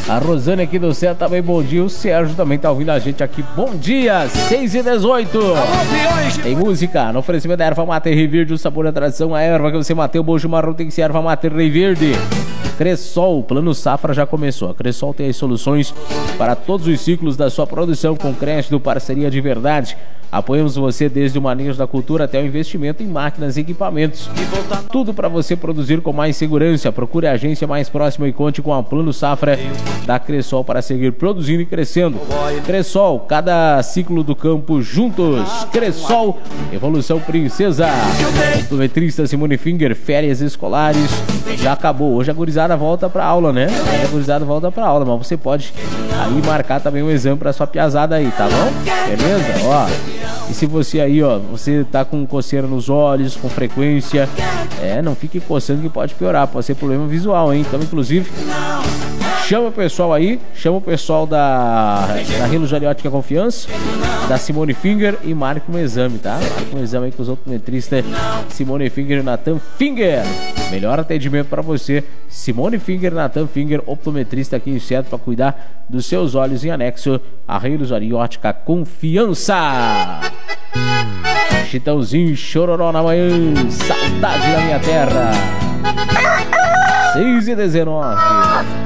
A Rosane aqui do céu também, bom dia. O Sérgio também tá ouvindo a gente aqui. Bom dia, 6h18. Tem música no oferecimento da erva mate Rei Verde, o sabor da tradição. A erva que você mateu, bojo marrom, tem que ser erva mate Rei Verde. Cressol, plano safra já começou. A Cressol tem as soluções para todos os ciclos da sua produção, com crédito, parceria de verdade. Apoiamos você desde o manejo da cultura até o investimento em máquinas e equipamentos. Tudo para você produzir com mais segurança. Procure a agência mais próxima e conte com a Plano Safra da Cressol para seguir produzindo e crescendo. Cressol, cada ciclo do campo juntos. Cressol, Evolução Princesa. Optometrista Simone Finger, férias escolares. Já acabou. Hoje a gurizada volta pra aula, né? Hoje a gurizada volta pra aula, mas você pode aí marcar também um exame pra sua piazada aí, tá bom? Beleza? Ó. E se você aí, ó, você tá com coceira nos olhos, com frequência, não fique coçando que pode piorar, pode ser problema visual, hein? Então, inclusive, chama o pessoal aí, chama o pessoal da Rilo Jariótica Confiança, da Simone Finger e marque um exame, tá? Marque um exame aí com os optometristas Simone Finger e Nathan Finger. Melhor atendimento para você, Simone Finger, Nathan Finger, optometrista aqui em Seto para cuidar dos seus olhos em anexo a Rilo Jariótica Confiança. Chitãozinho Chororó na manhã, saudade da minha terra. 6h19.